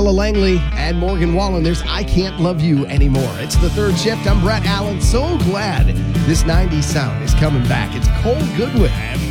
Ella Langley and Morgan Wallen. There's I Can't Love You Anymore. It's the third shift. I'm Brett Allen. So glad this 90s sound is coming back. It's Cole Goodwin.